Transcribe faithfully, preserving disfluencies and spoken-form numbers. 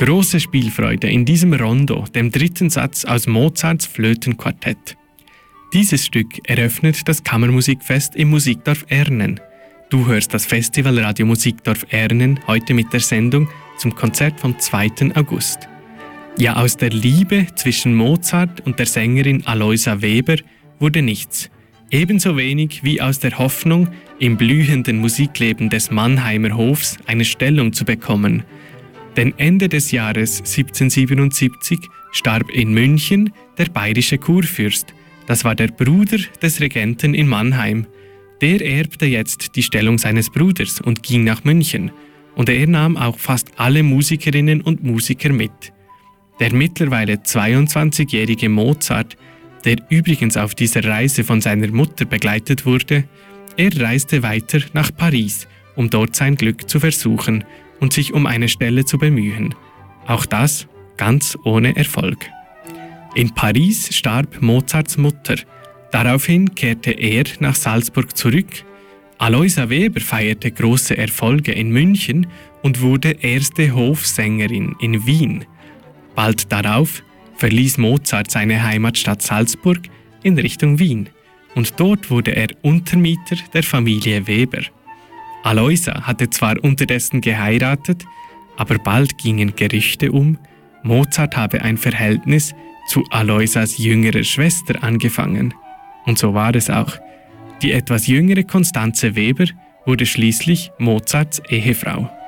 Große Spielfreude in diesem Rondo, dem dritten Satz aus Mozarts Flötenquartett. Dieses Stück eröffnet das Kammermusikfest im Musikdorf Ernen. Du hörst das Festival Radio Musikdorf Ernen heute mit der Sendung zum Konzert vom zweiten August. Ja, aus der Liebe zwischen Mozart und der Sängerin Aloysa Weber wurde nichts. Ebenso wenig wie aus der Hoffnung, im blühenden Musikleben des Mannheimer Hofs eine Stellung zu bekommen. Denn Ende des Jahres siebzehnhundertsiebenundsiebzig starb in München der bayerische Kurfürst. Das war der Bruder des Regenten in Mannheim. Der erbte jetzt die Stellung seines Bruders und ging nach München. Und er nahm auch fast alle Musikerinnen und Musiker mit. Der mittlerweile zweiundzwanzigjährige Mozart, der übrigens auf dieser Reise von seiner Mutter begleitet wurde, er reiste weiter nach Paris, um dort sein Glück zu versuchen und sich um eine Stelle zu bemühen. Auch das ganz ohne Erfolg. In Paris starb Mozarts Mutter. Daraufhin kehrte er nach Salzburg zurück. Aloysa Weber feierte große Erfolge in München und wurde erste Hofsängerin in Wien. Bald darauf verließ Mozart seine Heimatstadt Salzburg in Richtung Wien und dort wurde er Untermieter der Familie Weber. Aloysa hatte zwar unterdessen geheiratet, aber bald gingen Gerüchte um, Mozart habe ein Verhältnis zu Aloysas jüngerer Schwester angefangen. Und so war es auch. Die etwas jüngere Constanze Weber wurde schließlich Mozarts Ehefrau.